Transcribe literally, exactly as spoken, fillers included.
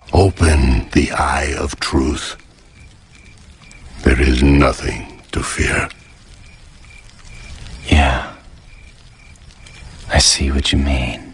Open the eye of truth. There is nothing to fear. Yeah. I see what you mean.